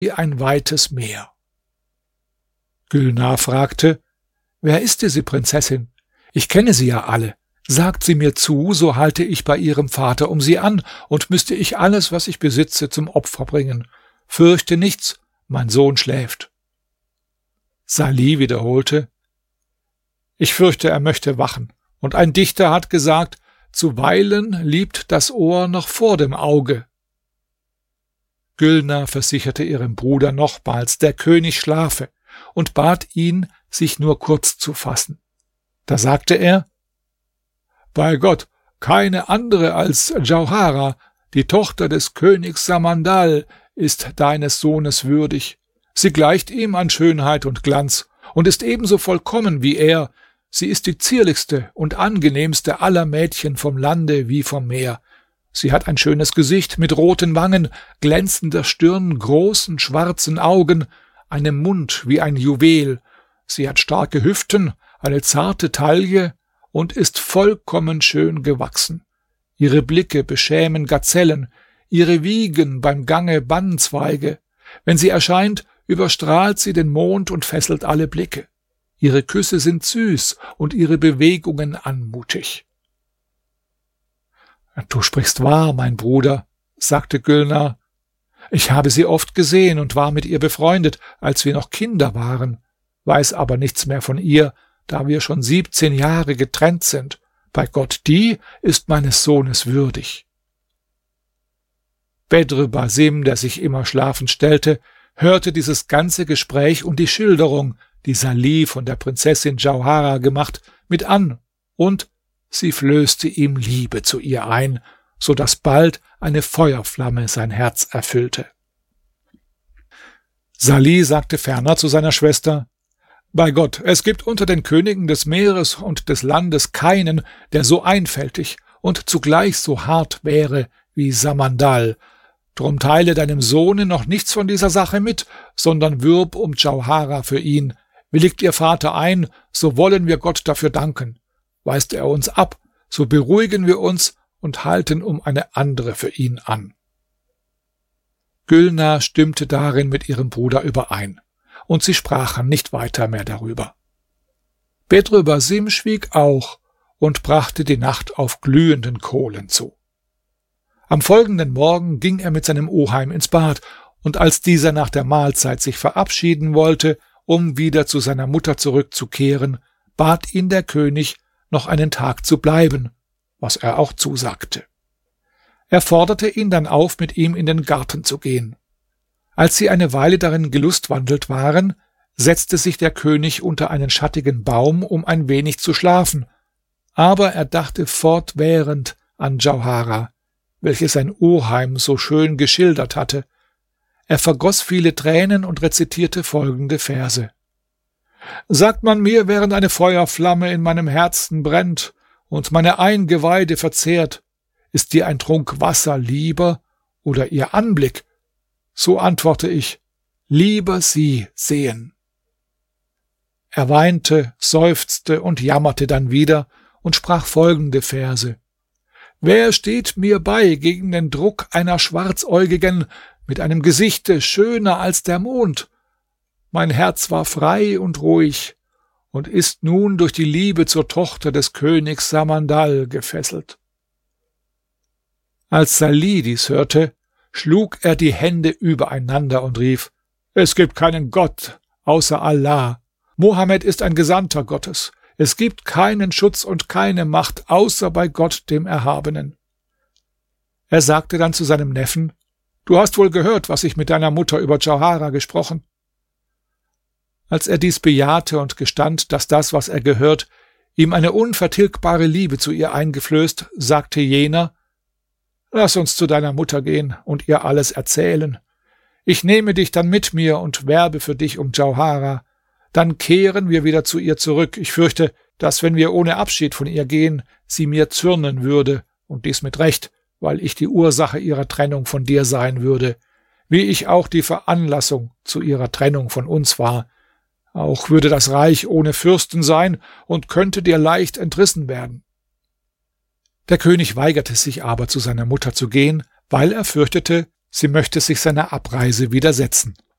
wie ein weites Meer. Gülnar fragte: »Wer ist diese Prinzessin? Ich kenne sie ja alle. Sagt sie mir zu, so halte ich bei ihrem Vater um sie an, und müsste ich alles, was ich besitze, zum Opfer bringen. Fürchte nichts, mein Sohn schläft.« Salih wiederholte: »Ich fürchte, er möchte wachen, und ein Dichter hat gesagt, zuweilen liebt das Ohr noch vor dem Auge.« Gülnar versicherte ihrem Bruder nochmals, der König schlafe, und bat ihn, sich nur kurz zu fassen. Da sagte er: »Bei Gott, keine andere als Djauharah, die Tochter des Königs Samandal, ist deines Sohnes würdig. Sie gleicht ihm an Schönheit und Glanz und ist ebenso vollkommen wie er. Sie ist die zierlichste und angenehmste aller Mädchen vom Lande wie vom Meer. Sie hat ein schönes Gesicht mit roten Wangen, glänzender Stirn, großen schwarzen Augen, einem Mund wie ein Juwel. Sie hat starke Hüften, eine zarte Taille und ist vollkommen schön gewachsen. Ihre Blicke beschämen Gazellen, ihre Wiegen beim Gange Banzweige. Wenn sie erscheint, überstrahlt sie den Mond und fesselt alle Blicke. Ihre Küsse sind süß und ihre Bewegungen anmutig.« »Du sprichst wahr, mein Bruder«, sagte Gülnar. »Ich habe sie oft gesehen und war mit ihr befreundet, als wir noch Kinder waren, weiß aber nichts mehr von ihr, da wir schon 17 Jahre getrennt sind. Bei Gott, die ist meines Sohnes würdig.« Bedr Basim, der sich immer schlafend stellte, hörte dieses ganze Gespräch und die Schilderung, die Salih von der Prinzessin Djauharah gemacht, mit an, und sie flößte ihm Liebe zu ihr ein, so dass bald eine Feuerflamme sein Herz erfüllte. Salih sagte ferner zu seiner Schwester: »Bei Gott, es gibt unter den Königen des Meeres und des Landes keinen, der so einfältig und zugleich so hart wäre wie Samandal. Drum teile deinem Sohne noch nichts von dieser Sache mit, sondern wirb um Djauharah für ihn. Willigt ihr Vater ein, so wollen wir Gott dafür danken. Weist er uns ab, so beruhigen wir uns und halten um eine andere für ihn an.« Gülnar stimmte darin mit ihrem Bruder überein, und sie sprachen nicht weiter mehr darüber. Bedr Basim schwieg auch und brachte die Nacht auf glühenden Kohlen zu. Am folgenden Morgen ging er mit seinem Oheim ins Bad, und als dieser nach der Mahlzeit sich verabschieden wollte, um wieder zu seiner Mutter zurückzukehren, bat ihn der König, noch einen Tag zu bleiben, was er auch zusagte. Er forderte ihn dann auf, mit ihm in den Garten zu gehen. Als sie eine Weile darin gelustwandelt waren, setzte sich der König unter einen schattigen Baum, um ein wenig zu schlafen, aber er dachte fortwährend an Djauharah, welche sein Oheim so schön geschildert hatte. Er vergoss viele Tränen und rezitierte folgende Verse: »Sagt man mir, während eine Feuerflamme in meinem Herzen brennt und meine Eingeweide verzehrt, ist dir ein Trunk Wasser lieber oder ihr Anblick? So antworte ich: lieber sie sehen.« Er weinte, seufzte und jammerte dann wieder und sprach folgende Verse: »Wer steht mir bei gegen den Druck einer Schwarzäugigen mit einem Gesichte schöner als der Mond? Mein Herz war frei und ruhig und ist nun durch die Liebe zur Tochter des Königs Samandal gefesselt.« Als Salih dies hörte, schlug er die Hände übereinander und rief: »Es gibt keinen Gott außer Allah. Mohammed ist ein Gesandter Gottes. Es gibt keinen Schutz und keine Macht außer bei Gott, dem Erhabenen.« Er sagte dann zu seinem Neffen: »Du hast wohl gehört, was ich mit deiner Mutter über Djauharah gesprochen?« Als er dies bejahte und gestand, dass das, was er gehört, ihm eine unvertilgbare Liebe zu ihr eingeflößt, sagte jener: »Lass uns zu deiner Mutter gehen und ihr alles erzählen. Ich nehme dich dann mit mir und werbe für dich um Djauharah. Dann kehren wir wieder zu ihr zurück. Ich fürchte, dass, wenn wir ohne Abschied von ihr gehen, sie mir zürnen würde, und dies mit Recht, weil ich die Ursache ihrer Trennung von dir sein würde, wie ich auch die Veranlassung zu ihrer Trennung von uns war. Auch würde das Reich ohne Fürsten sein und könnte dir leicht entrissen werden.« Der König weigerte sich aber, zu seiner Mutter zu gehen, weil er fürchtete, sie möchte sich seiner Abreise widersetzen.